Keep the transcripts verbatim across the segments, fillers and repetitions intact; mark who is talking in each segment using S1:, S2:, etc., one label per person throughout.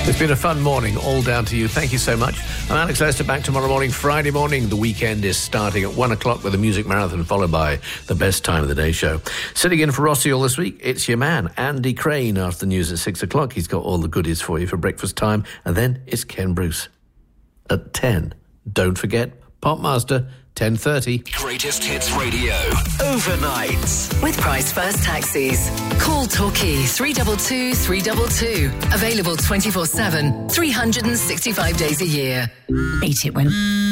S1: It's been a fun morning, all down to you. Thank you so much. I'm Alex Lester, back tomorrow morning, Friday morning. The weekend is starting at one o'clock with a music marathon, followed by the best time of the day show. Sitting in for Rossi all this week, it's your man, Andy Crane, after the news at six o'clock. He's got all the goodies for you for breakfast time. And then it's Ken Bruce at ten. Don't forget, Popmaster, ten thirty.
S2: Greatest Hits Radio, overnight.
S3: With Price First Taxis. Call Torquay three two two, three two two. Available twenty-four seven, three hundred sixty-five days a year.
S4: Hate it when...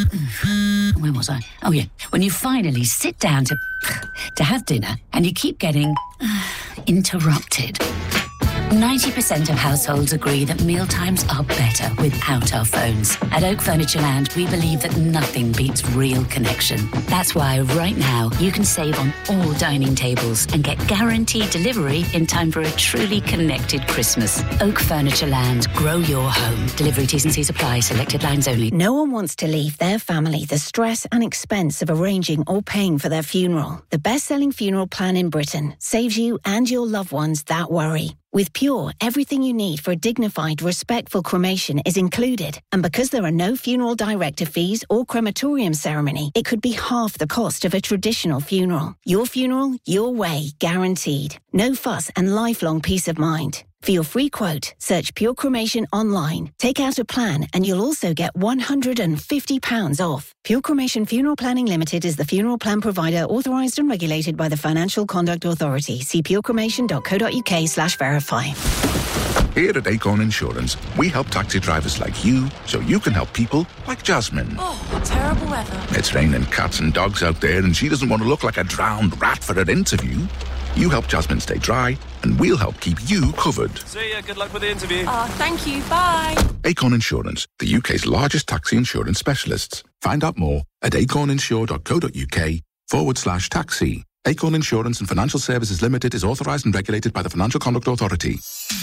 S4: Where was I? Oh, yeah. When you finally sit down to... to have dinner and you keep getting... interrupted. ninety percent of households agree that mealtimes are better without our phones. At Oak Furniture Land, we believe that nothing beats real connection. That's why right now you can save on all dining tables and get guaranteed delivery in time for a truly connected Christmas. Oak Furniture Land, grow your home. Delivery T's and C's apply, selected lines only.
S5: No one wants to leave their family the stress and expense of arranging or paying for their funeral. The best-selling funeral plan in Britain saves you and your loved ones that worry. With Pure, everything you need for a dignified, respectful cremation is included. And because there are no funeral director fees or crematorium ceremony, it could be half the cost of a traditional funeral. Your funeral, your way, guaranteed. No fuss and lifelong peace of mind. For your free quote, search Pure Cremation online. Take out a plan and you'll also get one hundred fifty pounds off. Pure Cremation Funeral Planning Limited is the funeral plan provider authorised and regulated by the Financial Conduct Authority. See purecremation.co.uk slash verify.
S6: Here at Acorn Insurance, we help taxi drivers like you so you can help people like Jasmine.
S7: Oh, terrible weather.
S6: It's raining cats and dogs out there and she doesn't want to look like a drowned rat for her interview. You help Jasmine stay dry, and we'll help keep you covered.
S8: See ya. Good luck with the interview.
S7: Oh, thank you. Bye.
S6: Acorn Insurance, the U K's largest taxi insurance specialists. Find out more at acorninsure.co.uk forward slash taxi. Acorn Insurance and Financial Services Limited is authorised and regulated by the Financial Conduct Authority.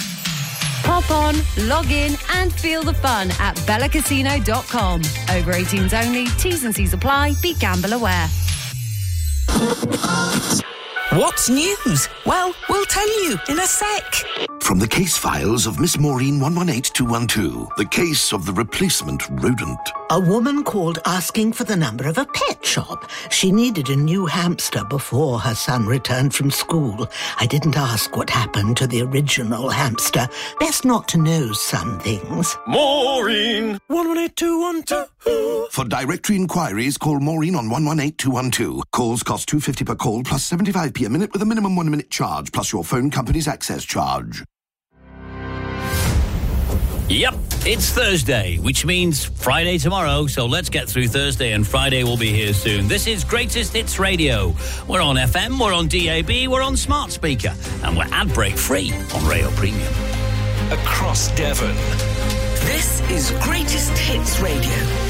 S9: Pop on, log in and feel the fun at bella casino dot com. Over eighteens only, T's and C's apply, be gamble aware.
S2: What's news? Well, we'll tell you in a sec.
S10: From the case files of Miss Maureen one one eight two one two, the case of the replacement rodent.
S11: A woman called asking for the number of a pet shop. She needed a new hamster before her son returned from school. I didn't ask what happened to the original hamster. Best not to know some things.
S2: Maureen one one eight two one two.
S10: For directory inquiries, call Maureen on one one eight two one two. Calls cost two pounds fifty per call plus seventy-five p a minute with a minimum one minute charge plus your phone company's access charge.
S12: Yep, it's Thursday, which means Friday tomorrow, so let's get through Thursday and Friday will be here soon. This is Greatest Hits Radio. We're on F M, we're on D A B, we're on smart speaker, and we're ad break free on Rail Premium.
S2: Across Devon. This is Greatest Hits Radio.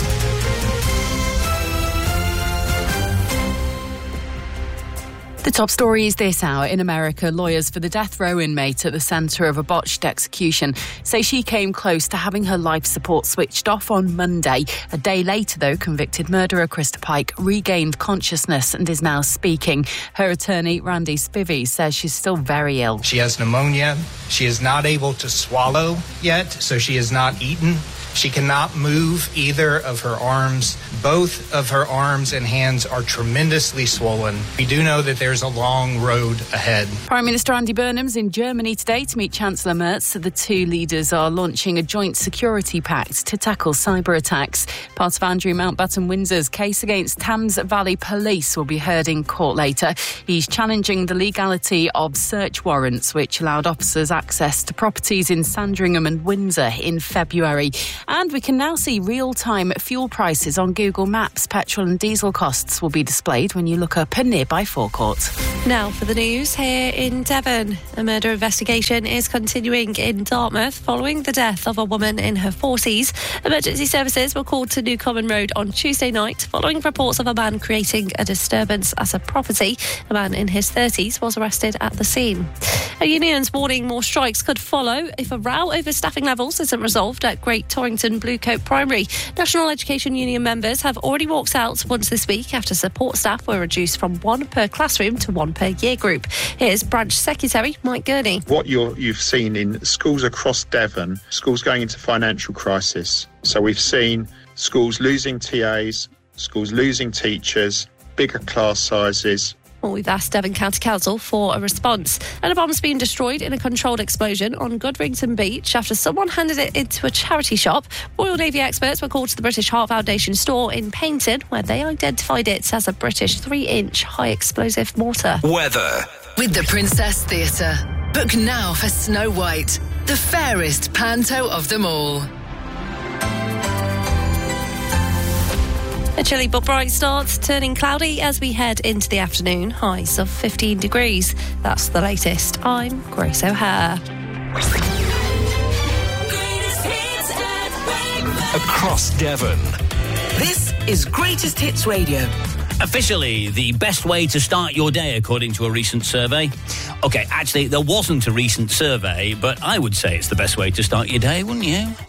S13: The top story is this hour. In America, lawyers for the death row inmate at the centre of a botched execution say she came close to having her life support switched off on Monday. A day later, though, convicted murderer Krista Pike regained consciousness and is now speaking. Her attorney, Randy Spivey, says she's still very ill.
S14: She has pneumonia. She is not able to swallow yet, so she has not eaten. She cannot move either of her arms. Both of her arms and hands are tremendously swollen. We do know that there's a long road ahead.
S13: Prime Minister Andy Burnham's in Germany today to meet Chancellor Merz. The two leaders are launching a joint security pact to tackle cyber attacks. Part of Andrew Mountbatten Windsor's case against Thames Valley Police will be heard in court later. He's challenging the legality of search warrants, which allowed officers access to properties in Sandringham and Windsor in February. And we can now see real-time fuel prices on Google Maps. Petrol and diesel costs will be displayed when you look up a nearby forecourt.
S15: Now for the news here in Devon. A murder investigation is continuing in Dartmouth following the death of a woman in her forties. Emergency services were called to New Common Road on Tuesday night following reports of a man creating a disturbance at a property. A man in his thirties was arrested at the scene. A union's warning more strikes could follow if a row over staffing levels isn't resolved at Great Torrington Warrington Bluecoat Primary. National Education Union members have already walked out once this week after support staff were reduced from one per classroom to one per year group. Here's Branch Secretary Mike Gurney.
S8: What you're, you've seen in schools across Devon, schools going into financial crisis. So we've seen schools losing T As, schools losing teachers, bigger class sizes.
S15: Well, we've asked Devon County Council for a response. And a bomb's been destroyed in a controlled explosion on Godrington Beach after someone handed it into a charity shop. Royal Navy experts were called to the British Heart Foundation store in Paignton, where they identified it as a British three-inch high-explosive mortar.
S3: Weather. With the Princess Theatre. Book now for Snow White, the fairest panto of them all.
S15: A chilly but bright start, turning cloudy as we head into the afternoon. Highs of fifteen degrees. That's the latest. I'm Grace O'Hare.
S16: Across Devon.
S2: This is Greatest Hits Radio.
S12: Officially, the best way to start your day, according to a recent survey. OK, actually, there wasn't a recent survey, but I would say it's the best way to start your day, wouldn't you?